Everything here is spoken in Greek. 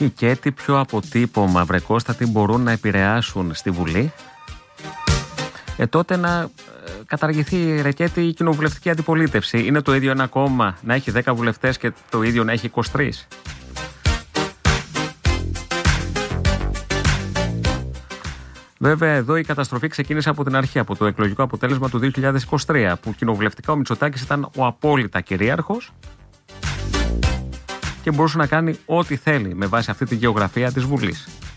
Και τι πιο αποτύπωμα, βρε Κώστα, τι μπορούν να επηρεάσουν στη Βουλή, τότε να καταργηθεί, ρεκέτη, η κοινοβουλευτική αντιπολίτευση. Είναι το ίδιο ένα κόμμα να έχει 10 βουλευτές και το ίδιο να έχει 23. Βέβαια, εδώ η καταστροφή ξεκίνησε από την αρχή, από το εκλογικό αποτέλεσμα του 2023, που κοινοβουλευτικά ο Μητσοτάκης ήταν ο απόλυτα κυρίαρχος και μπορούσε να κάνει ό,τι θέλει με βάση αυτή τη γεωγραφία της Βουλής.